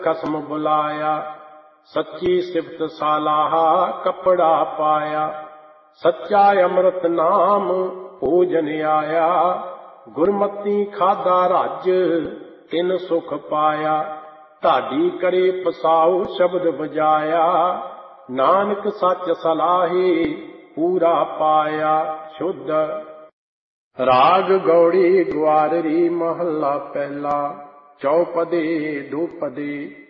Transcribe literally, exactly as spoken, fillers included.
ਖਸਮ ਬੁਲਾਇਆ। ਸੱਚੀ ਸਿਫਤ ਸਾਲਾਹਾ ਕੱਪੜਾ ਪਾਇਆ। ਸੱਚਾ ਅੰਮ੍ਰਿਤ ਨਾਮ ਭੋਜਨ ਆਇਆ। ਗੁਰਮਤੀ ਖਾਦਾ ਰੱਜ ਤਿਨ ਸੁਖ ਪਾਇਆ। ਢਾਡੀ ਕਰੇ ਪਸਾਉ ਸ਼ਬਦ ਵਜਾਇਆ। ਨਾਨਕ ਸੱਚ ਸਲਾਹੀ ਪੂਰਾ ਪਾਇਆ। ਸ਼ੁੱਧ ਰਾਗ ਗੌੜੀ ਗੁਆਰਰੀ ਮਹੱਲਾ ਪਹਿਲਾ। ਚੌਪਦੇ ਦੁਪਦੇ